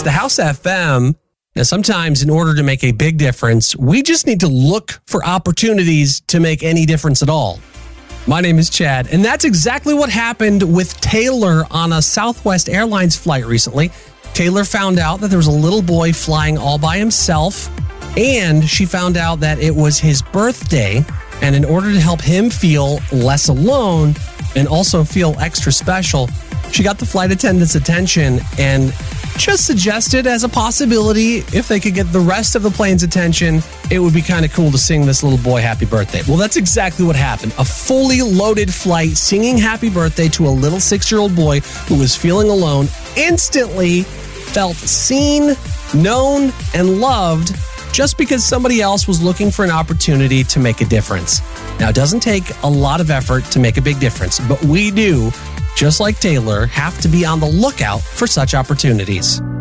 the House FM. Now, sometimes in order to make a big difference, we just need to look for opportunities to make any difference at all. My name is Chad, and that's exactly what happened with Taylor on a Southwest Airlines flight recently. Taylor found out that there was a little boy flying all by himself, and she found out that it was his birthday. And in order to help him feel less alone and also feel extra special, she got the flight attendant's attention and just suggested as a possibility, if they could get the rest of the plane's attention, it would be kind of cool to sing this little boy happy birthday. Well, that's exactly what happened. A fully loaded flight singing happy birthday to a little 6-year-old boy who was feeling alone instantly felt seen, known, and loved just because somebody else was looking for an opportunity to make a difference. Now, it doesn't take a lot of effort to make a big difference, but we do, just like Taylor, have to be on the lookout for such opportunities.